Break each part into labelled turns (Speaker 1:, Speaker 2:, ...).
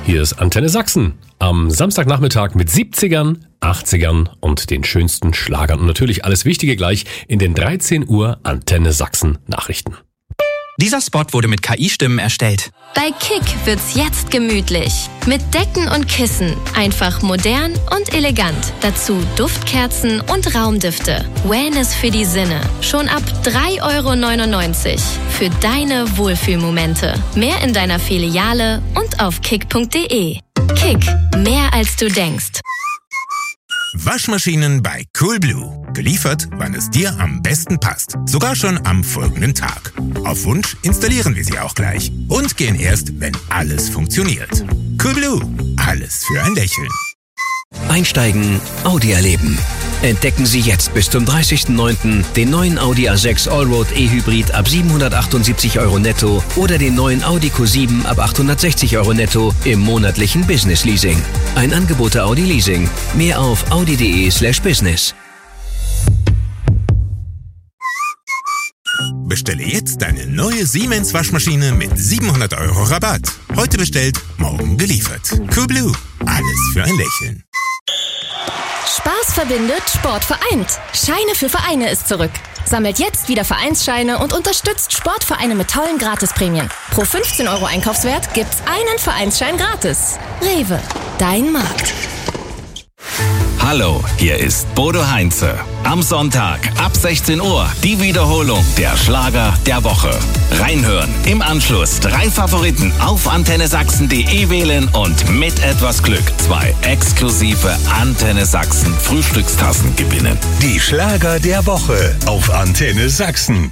Speaker 1: Hier ist Antenne Sachsen. Am Samstagnachmittag mit 70ern, 80ern und den schönsten Schlagern. Und natürlich alles Wichtige gleich in den 13 Uhr Antenne Sachsen Nachrichten.
Speaker 2: Dieser Spot wurde mit KI-Stimmen erstellt.
Speaker 3: Bei Kick wird's jetzt gemütlich. Mit Decken und Kissen. Einfach modern und elegant. Dazu Duftkerzen und Raumdüfte. Wellness für die Sinne. Schon ab 3,99 € für deine Wohlfühlmomente. Mehr in deiner Filiale und auf kick.de. Kick, mehr als du denkst.
Speaker 4: Waschmaschinen bei Coolblue. Geliefert, wann es dir am besten passt. Sogar schon am folgenden Tag. Auf Wunsch installieren wir sie auch gleich. Und gehen erst, wenn alles funktioniert. Coolblue. Alles für ein Lächeln.
Speaker 5: Einsteigen, Audi erleben. Entdecken Sie jetzt bis zum 30.09. den neuen Audi A6 Allroad E-Hybrid ab 778 € netto oder den neuen Audi Q7 ab 860 € netto im monatlichen Business Leasing. Ein Angebot der Audi Leasing. Mehr auf audi.de/business.
Speaker 4: Bestelle jetzt deine neue Siemens Waschmaschine mit 700 € Rabatt. Heute bestellt, morgen geliefert. Coolblue. Alles für ein Lächeln.
Speaker 6: Spaß verbindet, Sport vereint. Scheine für Vereine ist zurück. Sammelt jetzt wieder Vereinsscheine und unterstützt Sportvereine mit tollen Gratisprämien. Pro 15 € Einkaufswert gibt's einen Vereinsschein gratis. Rewe, dein Markt.
Speaker 7: Hallo, hier ist Bodo Heinze. Am Sonntag ab 16 Uhr die Wiederholung der Schlager der Woche. Reinhören, im Anschluss 3 Favoriten auf antennesachsen.de wählen und mit etwas Glück 2 exklusive Antenne Sachsen Frühstückstassen gewinnen.
Speaker 8: Die Schlager der Woche auf Antenne Sachsen.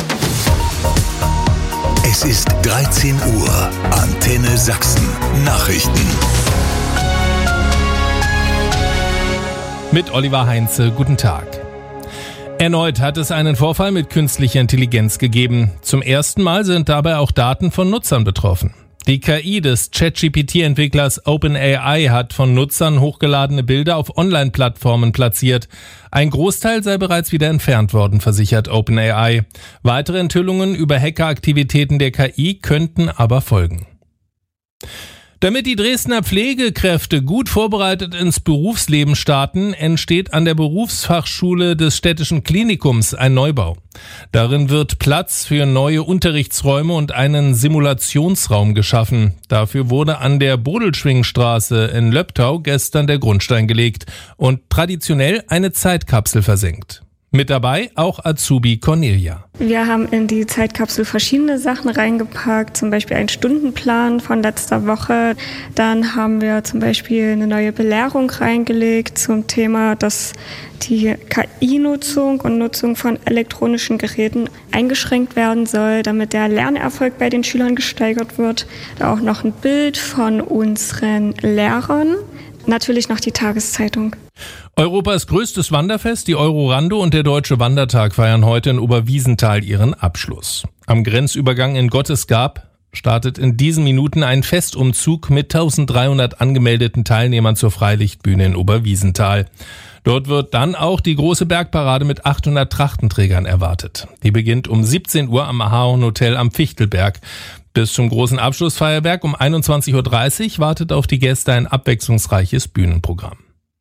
Speaker 8: Es ist 13 Uhr. Antenne Sachsen Nachrichten.
Speaker 9: Mit Oliver Heinze, guten Tag. Erneut hat es einen Vorfall mit künstlicher Intelligenz gegeben. Zum ersten Mal sind dabei auch Daten von Nutzern betroffen. Die KI des ChatGPT-Entwicklers OpenAI hat von Nutzern hochgeladene Bilder auf Online-Plattformen platziert. Ein Großteil sei bereits wieder entfernt worden, versichert OpenAI. Weitere Enthüllungen über Hackeraktivitäten der KI könnten aber folgen. Damit die Dresdner Pflegekräfte gut vorbereitet ins Berufsleben starten, entsteht an der Berufsfachschule des Städtischen Klinikums ein Neubau. Darin wird Platz für neue Unterrichtsräume und einen Simulationsraum geschaffen. Dafür wurde an der Bodelschwingstraße in Löbtau gestern der Grundstein gelegt und traditionell eine Zeitkapsel versenkt. Mit dabei auch Azubi Cornelia.
Speaker 10: Wir haben in die Zeitkapsel verschiedene Sachen reingepackt, zum Beispiel einen Stundenplan von letzter Woche. Dann haben wir zum Beispiel eine neue Belehrung reingelegt zum Thema, dass die KI-Nutzung und Nutzung von elektronischen Geräten eingeschränkt werden soll, damit der Lernerfolg bei den Schülern gesteigert wird. Da auch noch ein Bild von unseren Lehrern. Natürlich noch die Tageszeitung.
Speaker 9: Europas größtes Wanderfest, die Eurorando und der Deutsche Wandertag feiern heute in Oberwiesenthal ihren Abschluss. Am Grenzübergang in Gottesgab startet in diesen Minuten ein Festumzug mit 1300 angemeldeten Teilnehmern zur Freilichtbühne in Oberwiesenthal. Dort wird dann auch die große Bergparade mit 800 Trachtenträgern erwartet. Die beginnt um 17 Uhr am Ahorn Hotel am Fichtelberg. Bis zum großen Abschlussfeuerwerk um 21.30 Uhr wartet auf die Gäste ein abwechslungsreiches Bühnenprogramm.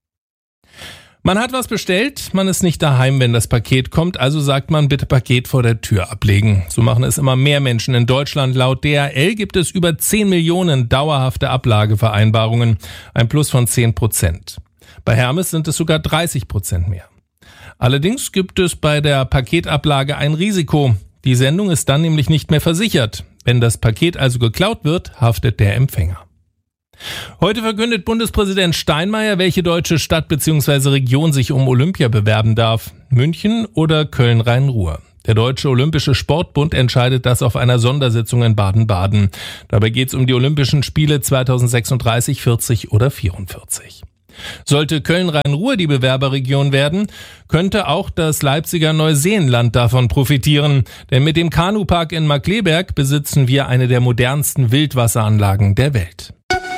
Speaker 9: Man hat was bestellt, man ist nicht daheim, wenn das Paket kommt, also sagt man, bitte Paket vor der Tür ablegen. So machen es immer mehr Menschen in Deutschland. Laut DHL gibt es über 10 Millionen dauerhafte Ablagevereinbarungen, ein Plus von 10%. Bei Hermes sind es sogar 30% mehr. Allerdings gibt es bei der Paketablage ein Risiko. Die Sendung ist dann nämlich nicht mehr versichert. Wenn das Paket also geklaut wird, haftet der Empfänger. Heute verkündet Bundespräsident Steinmeier, welche deutsche Stadt bzw. Region sich um Olympia bewerben darf. München oder Köln-Rhein-Ruhr. Der Deutsche Olympische Sportbund entscheidet das auf einer Sondersitzung in Baden-Baden. Dabei geht es um die Olympischen Spiele 2036, 40 oder 44. Sollte Köln-Rhein-Ruhr die Bewerberregion werden, könnte auch das Leipziger Neuseenland davon profitieren. Denn mit dem Kanupark in Markkleeberg besitzen wir eine der modernsten Wildwasseranlagen der Welt.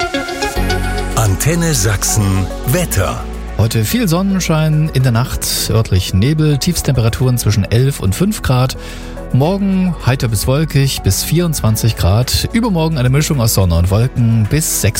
Speaker 8: Antenne Sachsen Wetter.
Speaker 11: Heute viel Sonnenschein, in der Nacht örtlich Nebel, Tiefstemperaturen zwischen 11 und 5 Grad. Morgen heiter bis wolkig bis 24 Grad. Übermorgen eine Mischung aus Sonne und Wolken bis 6